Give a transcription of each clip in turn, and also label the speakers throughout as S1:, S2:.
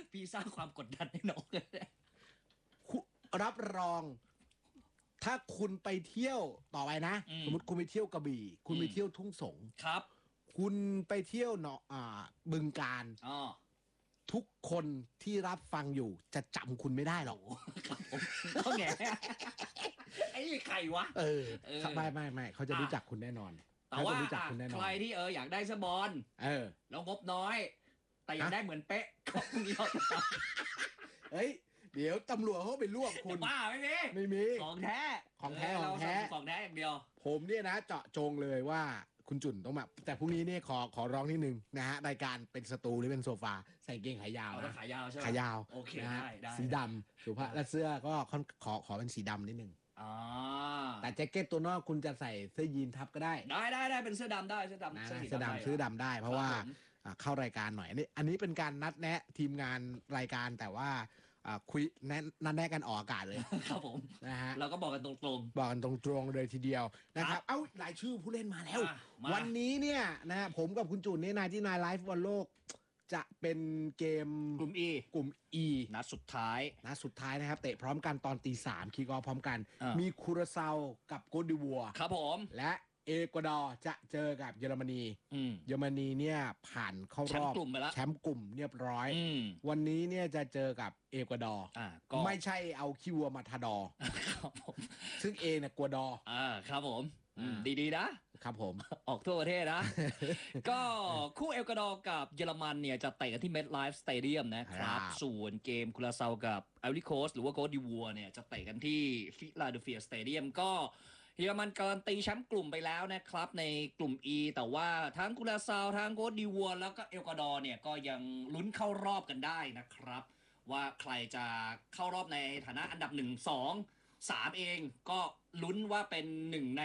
S1: พี่สร้างความกดดันให้น้องเลย
S2: รับรองถ้าคุณไปเที่ยวต่อไปนะสมมติคุณไปเที่ยวกระบี่คุณไปเที่ยวทุ่งสง
S1: ครับ
S2: คุณไปเที่ยวบึงกาฬทุกคนที่รับฟังอยู่จะจำคุณไม่ได้หรอก
S1: ครับผมเขาแง่ไอ้ใครวะ
S2: ไม่เขาจะรู้จักคุณแน่นอน
S1: แต่ว่าใครที่อยากได้เสื้อบอลแล้วงบน้อยแต่อยากได้เหมือนเป๊ะก็มียอด
S2: เฮ้ยเดี๋ยวตำรวจเขาไปรวบคุณ
S1: บ้าไม่มีของแท้อย่างเดียว
S2: ผมเนี่ยนะเจาะจงเลยว่าคุณจุ่นต้องมาแต่พรุ่งนี้เนี่ยขอร้องนิดนึงนะฮะรายการเป็นสตูหรือเป็นโซฟาใส่เกงขายาวนะ
S1: ขายาวใช่ไหม
S2: ขายาว
S1: โอเคได้
S2: สีดำสุภาพและเสื้อก็ขอเป็นสีดำนิดนึงแต่แจ็คเก็ตตัวนอกคุณจะใส่เสื้อยีนทับก็ได้
S1: เป็นเสื้อดำได้เสื้อด
S2: ำได้เพราะว่าเข้ารายการหน่อยอันนี้เป็นการนัดแนะทีมงานรายการแต่ว่าคุยนัดแนะกันออกอากาศเลย
S1: ครับผม
S2: นะฮะ
S1: เราก็บอกกันตรง
S2: เลยทีเดียวนะครับเอ้ารายชื่อผู้เล่นมาแล้ววันนี้เนี่ยนะผมกับคุณจุนเนี่ยนายที่นายไลฟ์บอลโลกจะเป็นเกม
S1: กลุ่ม E นัดสุดท้าย
S2: นะครับเตะพร้อมกันตอนตี 3คิกออฟพร้อมกันมีคูราซาวกับโกดิวัว
S1: ครับผม
S2: และเอกวาดอร์จะเจอกับเยอรมนีเนี่ยผ่านเข้ารอบแชมป์กลุ่มเรียบร้อยวันนี้เนี่ยจะเจอกับเอกวาดอร์ไม่ใช่เอาขี้วัวมาทาดอ
S1: ครับผม
S2: ซึ่งเนี่ยกัวดอร์
S1: ครับผมดีๆนะครับ
S2: ผม
S1: ออกทั่วประเทศนะก็คู่เอกวาดอร์กับเยอรมันเนี่ยจะเตะกันที่ MetLife Stadium นะครับส่วนเกมคูราซาวกับไอวอรี่โคสต์หรือว่าโกดิวัวเนี่ยจะเตะกันที่ฟิลาเดลเฟียสเตเดียมก็เยอรมันการันตีแชมป์กลุ่มไปแล้วนะครับในกลุ่ม E แต่ว่าทั้งคูราซาวทั้งโกดิวัวแล้วก็เอกวาดอร์เนี่ยก็ยังลุ้นเข้ารอบกันได้นะครับว่าใครจะเข้ารอบในฐานะอันดับ1 2 3เองก็ลุ้นว่าเป็น1ใน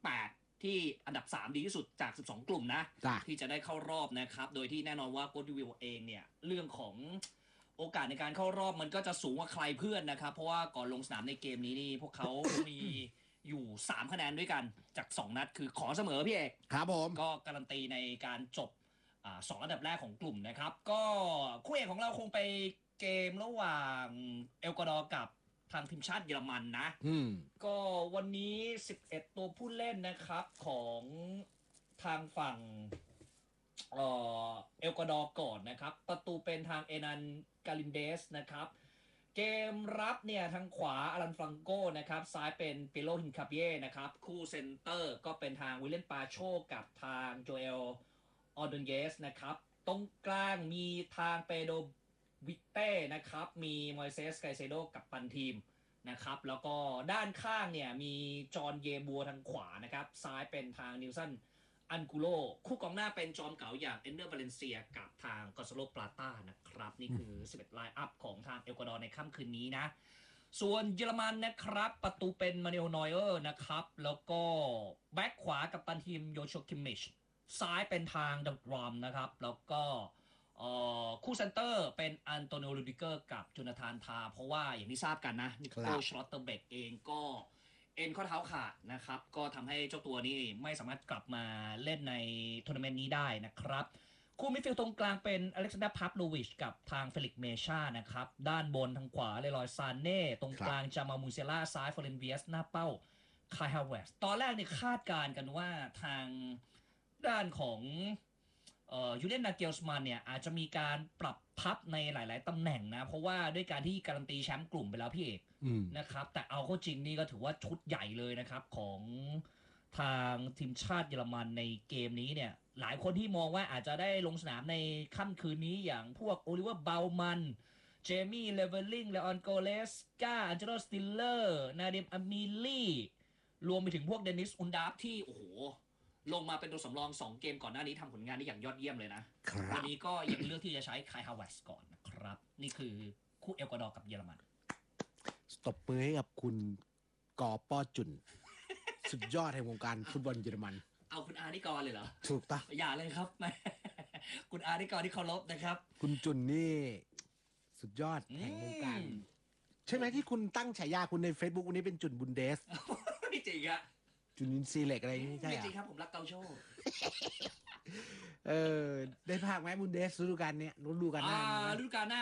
S1: 8ที่อันดับ3ดีที่สุดจาก12กลุ่มนะที่จะได้เข้ารอบนะครับโดยที่แน่นอนว่าโกดิวัวเองเนี่ยเรื่องของโอกาสในการเข้ารอบมันก็จะสูงกว่าใครเพื่อนนะครับเพราะว่าก่อนลงสนามในเกมนี้นี่พวกเขามีอยู่3คะแนนด้วยกันจาก2นัดคือขอเสมอพี่เอก
S2: ครับผม
S1: ก็การันตีในการจบ2อันดับแรกของกลุ่มนะครับก็คู่เอกของเราคงไปเกมระหว่างเอกวาดอร์กับทางทีมชาติเยอรมันนะก็วันนี้11ตัวผู้เล่นนะครับของทางฝั่งเอลกวาดอร์ก่อนนะครับประตูเป็นทางเอนันกาลินเดสนะครับเกมรับเนี่ยทางขวาอารันฟรังโกนะครับซ้ายเป็นเปโลฮินคาเบียนะครับคู่เซนเตอร์ก็เป็นทางวิลเลนปาโชกับทางโจเอลออดอนเยสนะครับตรงกลางมีทางเปโดวิเต้นะครับมีมอยเซสไกเซโดกับปันทีมนะครับแล้วก็ด้านข้างเนี่ยมีจอห์นเยบัวทางขวานะครับซ้ายเป็นทางนิวสันอันกุโลคู่กองหน้าเป็นจอมเก๋าอย่างเอนเนอร์บาเลนเซียกับทางกอสโลปลาต้านะครับนี่คือ11ไลน์อัพของทางเอลกวาดอร์ในค่ำคืนนี้นะส่วนเยอรมันนะครับประตูเป็นมาเนลนอยเออร์นะครับแล้วก็แบ็คขวากับตันทีมโยโชคิมมิชซ้ายเป็นทางดับรอมนะครับแล้วก็คู่เซนเตอร์เป็นอันโตนิโอลูดิเกอร์กับจูนาธานทาเพราะว่าอย่างที่ทราบกันนะนิโคลชลอตเตอร์เบกเองก็เอ็นข้อเท้าขาดนะครับก็ทำให้เจ้าตัวนี้ไม่สามารถกลับมาเล่นในทัวร์นาเมนต์นี้ได้นะครับคู่มิดฟิลด์ตรงกลางเป็นอเล็กซานเดอร์พาฟโลวิชกับทางเฟลิกเมชานะครับด้านบนทางขวาเลรอยซานเน่ตรงกลางจามามูเซล่าซ้ายฟอเรนเวียสหน้าเป้าคายฮาวเวสตอนแรกเนี่ยคาดการณ์กันว่าทางด้านของยูเลียน นาเกลสมันเนี่ยอาจจะมีการปรับทับในหลายๆตำแหน่งนะเพราะว่าด้วยการที่การันตีแชมป์กลุ่มไปแล้วพี่เอกนะครับแต่เอาเข้าจริงนี่ก็ถือว่าชุดใหญ่เลยนะครับของทางทีมชาติเยอรมันในเกมนี้เนี่ยหลายคนที่มองว่าอาจจะได้ลงสนามในค่ำคืนนี้อย่างพวกโอลิเวอร์ เบลมันเจมี่เลเวลลิงเลออนโกเลสกาอันเจโลสติลเลอร์นาเดมอามิลี่รวมไปถึงพวกเดนิสอุนดาฟที่โอ้โหลงมาเป็นตัวสำรอง2เกมก่อนหน้านี้ทำผลงานได้อย่างยอดเยี่ยมเลยนะวันนี้ก็ยังเลือกที่จะใช้คายฮาวเวสก่อนนะครับนี่คือคู่เอลกวาดอร์กับเยอรมัน
S2: ตบมือให้กับคุณกอป้อจุน สุดยอดแห่งวงการฟุตบอลเยอรมัน
S1: เอาคุณอานิกรเลยเหรอ
S2: ถูกต้อง
S1: อย่าเลยครับ คุณอานิกรที่เคารพนะครับ
S2: คุณจุนนี่สุดยอดแห่งวงการใช่ไหมที่คุณตั้งฉายาคุณใน Facebook วันนี้เป็นจุนบุนเดส
S1: ไม่จริงอะ
S2: จุนินซีเล็กอะไรนี่ใช่
S1: ไม่จริงครับผมรักเกาโช
S2: ได้ภาคไหมบุนเดสฤดูกาลนี้ฤดูกาลหน้า